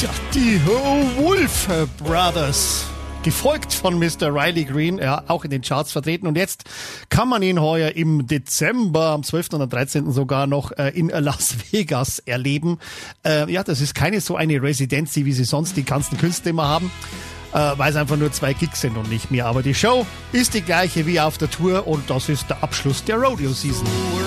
Die Wolf Brothers, gefolgt von Mr. Riley Green, ja, auch in den Charts vertreten. Und jetzt kann man ihn heuer im Dezember, am 12. und am 13. sogar noch in Las Vegas erleben. Ja, das ist keine so eine Residenz, wie sie sonst die ganzen Künstler immer haben, weil es einfach nur 2 Gigs sind und nicht mehr. Aber die Show ist die gleiche wie auf der Tour und das ist der Abschluss der Rodeo-Season.